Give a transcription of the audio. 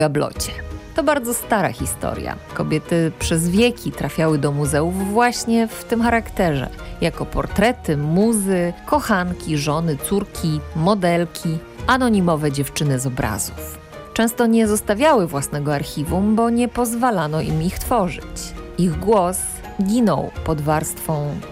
gablocie. To bardzo stara historia. Kobiety przez wieki trafiały do muzeów właśnie w tym charakterze. Jako portrety, muzy, kochanki, żony, córki, modelki, anonimowe dziewczyny z obrazów. Często nie zostawiały własnego archiwum, bo nie pozwalano im ich tworzyć. Ich głos ginął pod warstwą